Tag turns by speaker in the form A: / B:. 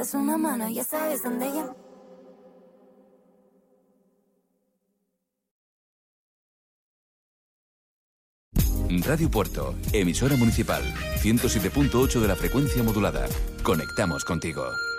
A: das una mano, ya sabes dónde ir.
B: Radio Puerto, emisora municipal, 107.8 de la frecuencia modulada. Conectamos contigo.